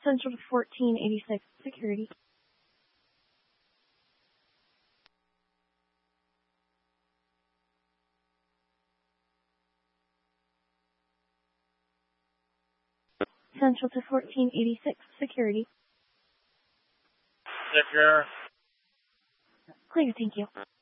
Central to 1486, security. Central to 1486, security. Secure. Clear, thank you.